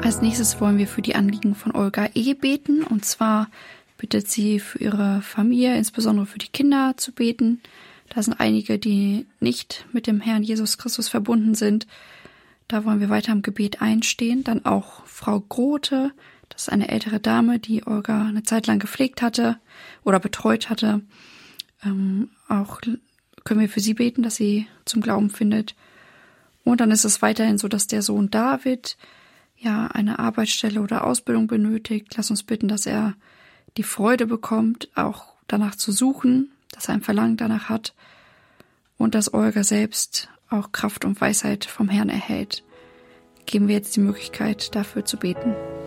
Als nächstes wollen wir für die Anliegen von Olga E. beten. Und zwar bittet sie für ihre Familie, insbesondere für die Kinder, zu beten. Da sind einige, die nicht mit dem Herrn Jesus Christus verbunden sind. Da wollen wir weiter im Gebet einstehen. Dann auch Frau Grote, das ist eine ältere Dame, die Olga eine Zeit lang gepflegt hatte oder betreut hatte. Auch können wir für sie beten, dass sie zum Glauben findet. Und dann ist es weiterhin so, dass der Sohn David eine Arbeitsstelle oder Ausbildung benötigt. Lass uns bitten, dass er die Freude bekommt, auch danach zu suchen, dass er ein Verlangen danach hat und dass Olga selbst auch Kraft und Weisheit vom Herrn erhält. Geben wir jetzt die Möglichkeit, dafür zu beten.